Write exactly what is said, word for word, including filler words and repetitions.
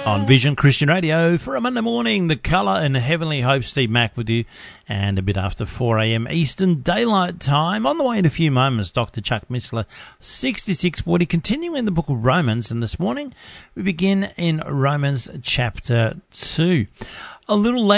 on Vision Christian Radio for a Monday morning. The Colour and Heavenly Hope, Steve Mack with you, and a bit after four a.m. Eastern Daylight Time. On the way in a few moments, Doctor Chuck Missler, sixty-six forty, continuing the book of Romans, and this morning we begin in Romans chapter two. A little later